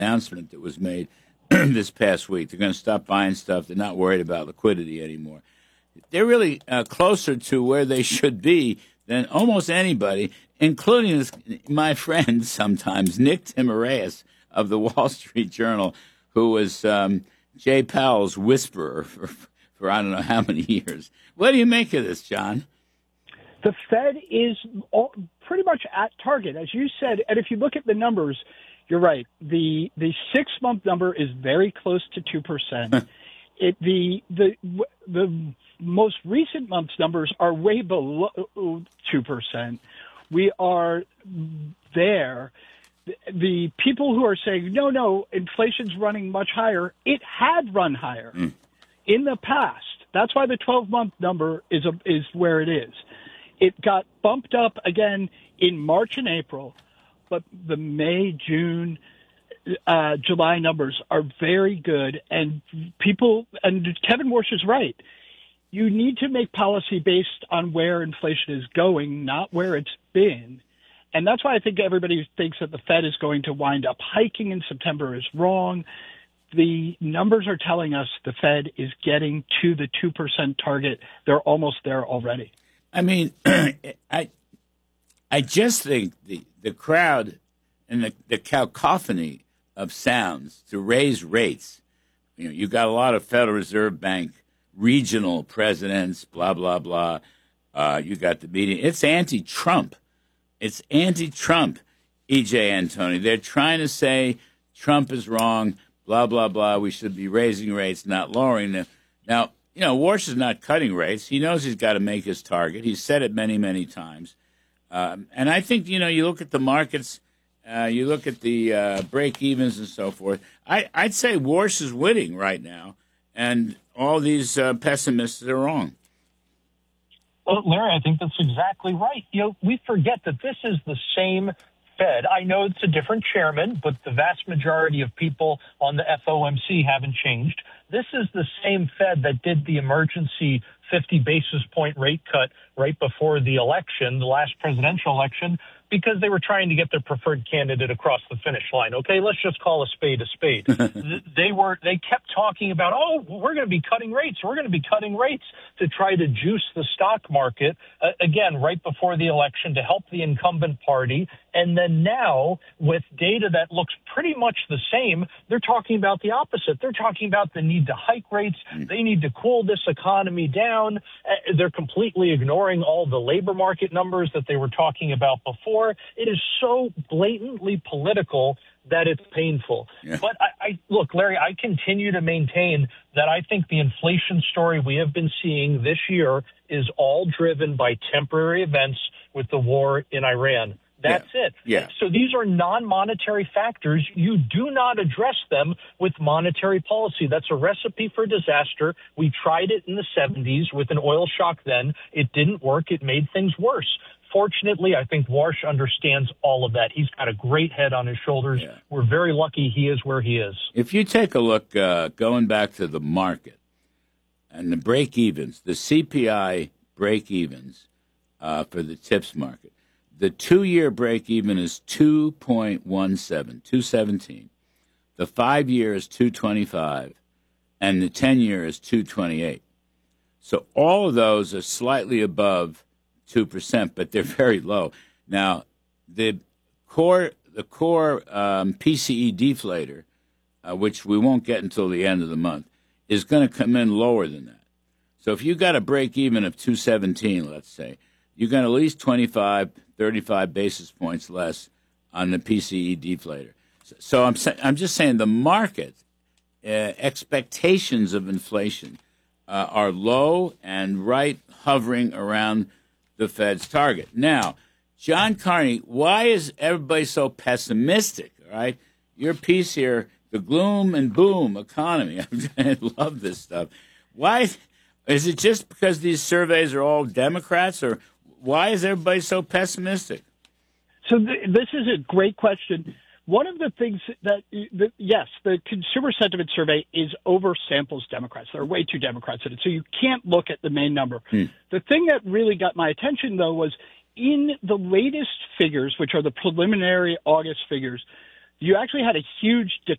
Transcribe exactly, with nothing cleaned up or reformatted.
announcement that was made this past week. They're going to stop buying stuff. They're not worried about liquidity anymore. They're really uh, closer to where they should be than almost anybody, including this, my friend sometimes, Nick Timiraos of the Wall Street Journal, who was um, Jay Powell's whisperer for, for I don't know how many years. What do you make of this, John? The Fed is all, pretty much at target, as you said. And if you look at the numbers, you're right. The the six month number is very close to two percent. It the the the most recent month's numbers are way below two percent. We are there. The, the people who are saying no, no, inflation's running much higher. It had run higher mm. in the past. That's why the twelve month number is a, is where it is. It got bumped up again in March and April, but the May, June, uh, July numbers are very good. And people, and Kevin Warsh is right. You need to make policy based on where inflation is going, not where it's been. And that's why I think everybody thinks that the Fed is going to wind up hiking in September is wrong. The numbers are telling us the Fed is getting to the two percent target. They're almost there already. I mean, I I just think the, the crowd and the, the cacophony of sounds to raise rates. You know, you got a lot of Federal Reserve Bank regional presidents, blah, blah, blah. Uh, you got the meeting. It's anti-Trump. It's anti-Trump, E J. Antoni. They're trying to say Trump is wrong, blah, blah, blah. We should be raising rates, not lowering them. Now, you know, Warsh is not cutting rates. He knows he's got to make his target. He's said it many, many times. Um, and I think, you know, you look at the markets, uh, you look at the uh, break-evens and so forth. I, I'd say Warsh is winning right now, and all these uh, pessimists are wrong. Well, Larry, I think that's exactly right. You know, we forget that this is the same Fed. I know it's a different chairman, but the vast majority of people on the F O M C haven't changed. This is the same Fed that did the emergency fifty basis point rate cut right before the election, the last presidential election, because they were trying to get their preferred candidate across the finish line. Okay, let's just call a spade a spade. they were they kept talking about, oh, we're going to be cutting rates. We're going to be cutting rates to try to juice the stock market, uh, again, right before the election to help the incumbent party. And then now, with data that looks pretty much the same, they're talking about the opposite. They're talking about the need to hike rates. They need to cool this economy down. Uh, they're completely ignoring all the labor market numbers that they were talking about before. It is so blatantly political that it's painful. Yeah. But I, I look, Larry, I continue to maintain that I think the inflation story we have been seeing this year is all driven by temporary events with the war in Iran. That's yeah. it. Yeah. So these are non-monetary factors. You do not address them with monetary policy. That's a recipe for disaster. We tried it in the seventies with an oil shock then. It didn't work. It made things worse. Fortunately, I think Warsh understands all of that. He's got a great head on his shoulders. Yeah. We're very lucky he is where he is. If you take a look, uh, going back to the market and the break-evens, the C P I break-evens uh, for the tips market, the two-year break-even is two point one seven, two seventeen. The five-year is two twenty-five, and the ten-year is two twenty-eight. So all of those are slightly above two percent, but they're very low. Now, the core the core um, P C E deflator, uh, which we won't get until the end of the month, is going to come in lower than that. So if you got a break-even of two seventeen, let's say, you're going to at least twenty-five, thirty-five basis points less on the P C E deflator. So, so I'm sa- I'm just saying the market uh, expectations of inflation uh, are low and right hovering around the Fed's target. Now, John Carney, why is everybody so pessimistic? All right, your piece here, the gloom and boom economy. I love this stuff. Why is it just because these surveys are all Democrats, or why is everybody so pessimistic? So th- this is a great question. One of the things that, that, yes, the consumer sentiment survey is oversamples Democrats. There are way too Democrats in it, so you can't look at the main number. Hmm. The thing that really got my attention, though, was in the latest figures, which are the preliminary August figures, you actually had a huge de-